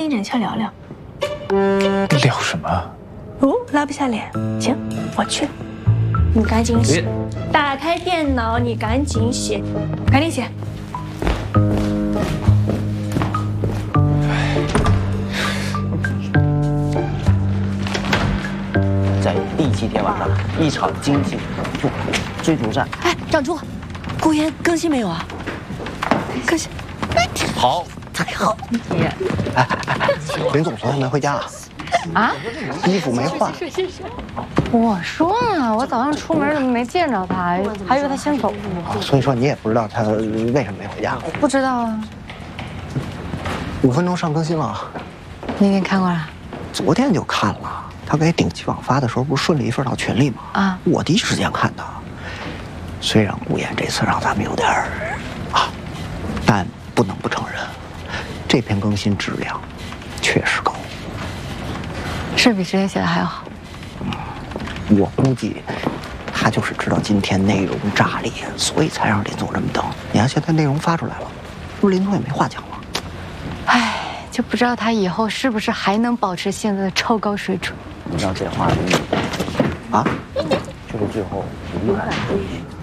整切聊聊。 聊什么？ 哦，拉不下脸。行，我去。你赶紧写。打开电脑，你赶紧写，赶紧写。 在第7天晚上，一场经济追逐战。 哎，长猪，顾言更新没有啊？更新。 好， 太好。 林总昨天没回家啊？ 衣服没换。 我说呢，我早上出门怎么没见着他，还以为他先走了。 所以说你也不知道他为什么没回家？ 不知道啊。 5分钟上更新了。 你给看过了？ 昨天就看了。他给顶级网发的时候，不是顺了一份到群里吗？啊，我第一时间看的。虽然顾言这次让咱们有点但不能不承认，这篇更新质量确实高， 是比之前写的还要好。 我估计他就是知道今天内容炸裂，所以才让林总这么等。你看现在内容发出来了，不是林总也没话讲了。 唉，就不知道他以后是不是还能保持现在的超高水准。 你知道这话的意义啊？就是最后无感回忆。